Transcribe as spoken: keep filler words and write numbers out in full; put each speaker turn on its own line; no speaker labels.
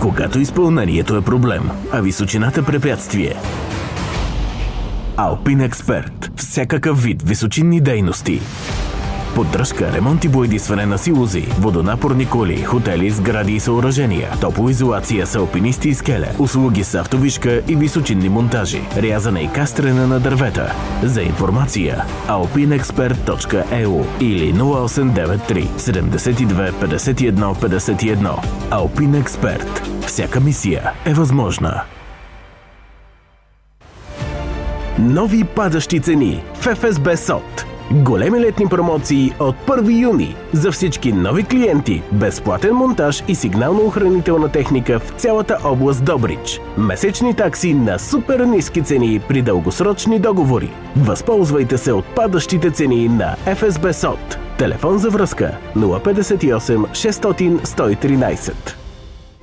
Когато изпълнението е проблем, а височината препятствие. Alpine Expert. Всякакъв вид височинни дейности. Поддръжка, ремонт и боядисване на силози, водонапорни кули, хотели, сгради и съоръжения, топлоизолация с алпинисти и скеле, услуги с автовишка и височинни монтажи, рязане и кастрене на дървета. За информация alpine expert точка e u или нула осем девет три седемдесет и две петдесет и едно петдесет и едно. Alpine Expert. Всяка мисия е възможна. Нови падащи цени в Еф Ес Би Сот. Големи летни промоции от първи юни за всички нови клиенти, безплатен монтаж и сигнално-охранителна техника в цялата област Добрич. Месечни такси на супер ниски цени при дългосрочни договори. Възползвайте се от падащите цени на Еф Ес Би Сот. Телефон за връзка нула петдесет и осем шестстотин сто и тринадесет.